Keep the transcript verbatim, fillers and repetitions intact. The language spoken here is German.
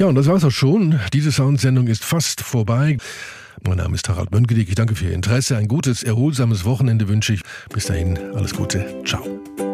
Ja, und das war's auch schon. Diese Soundsendung ist fast vorbei. Mein Name ist Harald Mönkedijk. Ich danke für Ihr Interesse. Ein gutes, erholsames Wochenende wünsche ich. Bis dahin, alles Gute. Ciao.